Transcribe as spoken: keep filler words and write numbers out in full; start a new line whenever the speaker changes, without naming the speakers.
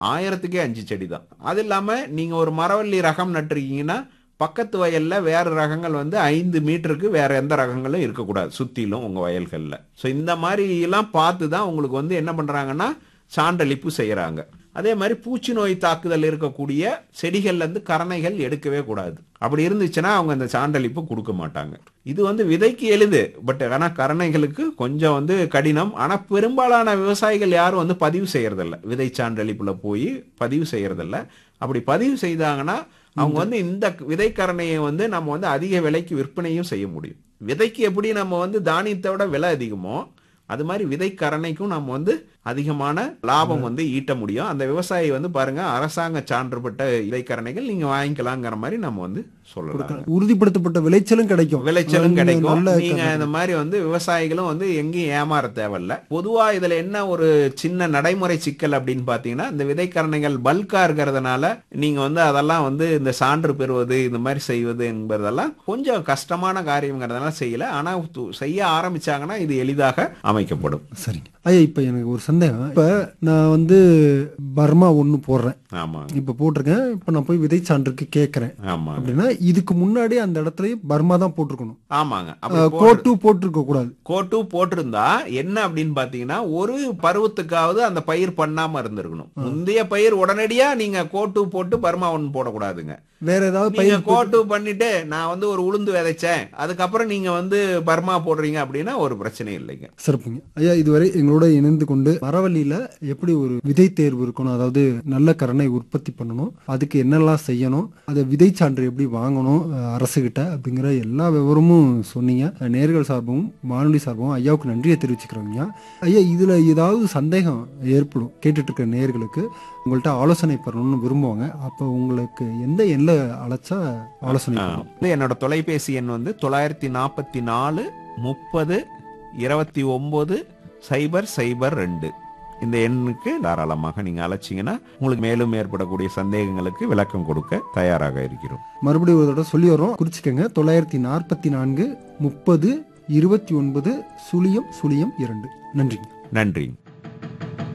ஆயிரத்துக்கே அஞ்சு செடி தான். அது இல்லாம நீங்க ஒரு மரவள்ளி ரகம் நட்டுருக்கீங்கன்னா பக்கத்து வயல்ல வேற ரகங்கள் வந்து ஐந்து மீட்டருக்கு வேற எந்த ரகங்களும் இருக்கக்கூடாது சுத்திலும் உங்க வயல்கள்ல. ஸோ இந்த மாதிரி எல்லாம் பார்த்து தான் உங்களுக்கு வந்து என்ன பண்றாங்கன்னா சான்றளிப்பு செய்யறாங்க. அதே மாதிரி பூச்சி நோய் தாக்குதல் இருக்கக்கூடிய செடிகள்ல இருந்து கரணைகள் எடுக்கவே கூடாது. அப்படி இருந்துச்சுன்னா அவங்க அந்த சான்றளிப்பு கொடுக்க மாட்டாங்க. இது வந்து விதைக்கு எளிது, பட் ஆனா கரணைகளுக்கு கொஞ்சம் வந்து கடினம். ஆனா பெரும்பாலான விவசாயிகள் யாரும் வந்து பதிவு செய்யறதில்ல, விதை சான்றளிப்புல போய் பதிவு செய்யறதில்ல. அப்படி பதிவு செய்தாங்கன்னா அவங்க வந்து இந்த விதைக்கரணையை வந்து நம்ம வந்து அதிக விலைக்கு விற்பனையும் செய்ய முடியும். விதைக்கு எப்படி நம்ம வந்து தானியத்தை விட விலை அதிகமோ அது மாதிரி விதைக்கரணைக்கும் நம்ம வந்து அதிகமான லாபம் வந்து ஈட்ட முடியும். அந்த விவசாயி வந்து பாருங்க அரசாங்க சான்று பெற்ற விதைக்கரணைகள் நீங்க வாங்கிக்கலாங்கிற மாதிரி நம்ம வந்து சொல்லலாம்.
உறுதிப்படுத்தப்பட்ட விளைச்சலும் கிடைக்கும்
விளைச்சலும் கிடைக்கும். நீங்க இந்த மாதிரி வந்து விவசாயிகளும் வந்து எங்கேயும் ஏமாற தேவையில்ல. பொதுவா இதுல என்ன ஒரு சின்ன நடைமுறை சிக்கல் அப்படின்னு பாத்தீங்கன்னா இந்த விதைக்கரணைகள் பல்கா இருக்கிறதுனால நீங்க வந்து அதெல்லாம் வந்து இந்த சான்று பெறுவது இந்த மாதிரி செய்வது என்பதெல்லாம் கொஞ்சம் கஷ்டமான காரியம்ங்கிறதுனால செய்யல. ஆனா செய்ய ஆரம்பிச்சாங்கன்னா இது எளிதாக அமைக்கப்படும்.
சரிங்க ஐயா, இப்ப எனக்கு ஒரு சந்தேகம். இப்ப நான் வந்து பர்மா ஒண்ணு போடுறேன்.
ஆமா.
இப்ப போட்டிருக்கேன். இப்ப நான் போய் விதை சான்றுக்கு கேட்கறேன்.
ஆமா.
அப்படின்னா இதுக்கு முன்னாடி அந்த இடத்துல பர்மா தான் போட்டிருக்கணும்.
ஆமாங்க.
கோட்டு போட்டிருக்க கூடாது.
கோட்டு போட்டிருந்தா என்ன அப்படின்னு பாத்தீங்கன்னா ஒரு பருவத்துக்காவது அந்த பயிர் பண்ணாம இருந்திருக்கணும். முந்தைய பயிர் உடனடியா நீங்க கோட்டு போட்டு பர்மா ஒண்ணு போடக்கூடாதுங்க.
வேற ஏதாவது
பயிர் கோட்டு பண்ணிட்டு நான் வந்து ஒரு உளுந்து விதைச்சேன் அதுக்கப்புறம் நீங்க வந்து பர்மா போடுறீங்க அப்படின்னா ஒரு பிரச்சனை இல்லைங்க.
சிறப்புங்க ஐயா. இதுவரை எங்களோட இணைந்து கொண்டு மரவள்ளியில எப்படி ஒரு விதை தேர்வு இருக்கணும், அதாவது நல்ல கரணை உற்பத்தி பண்ணணும், அதுக்கு என்னெல்லாம் செய்யணும், அதை விதை சான்று எப்படி வாங்கணும் அரசுகிட்ட அப்படிங்கிற எல்லா விவரமும் சொன்னீங்க. நேர்கள் சார்பும் வானொலி சார்பும் ஐயாவுக்கு நன்றியை தெரிவிச்சுக்கிறோங்க. ஐயா, இதுல ஏதாவது சந்தேகம் ஏற்படும் கேட்டுட்டு இருக்க நேர்களுக்கு உங்கள்கிட்ட ஆலோசனை பெறணும்னு விரும்புவாங்க. அப்ப உங்களுக்கு எந்த எல்ல அழைச்சா ஆலோசனை?
என்னோட தொலைபேசி எண் வந்து தொள்ளாயிரத்தி நாற்பத்தி நாலு முப்பது இருபத்தி ஒன்பது சைபர் சைபர் ரெண்டு. இந்த எண்ணுக்கு தாராளமாக நீங்க அழைச்சிங்கன்னா உங்களுக்கு மேலும் ஏற்படக்கூடிய சந்தேகங்களுக்கு விளக்கம் கொடுக்க தயாராக இருக்கிறோம்.
மறுபடியும் ஒரு தடவை சொல்லி வரோம், குறிச்சுக்கங்க. தொள்ளாயிரத்தி நாற்பத்தி நான்கு முப்பது இருபத்தி ஒன்பது சுழியம் சுழியம் இரண்டு. நன்றிங்க.
நன்றி.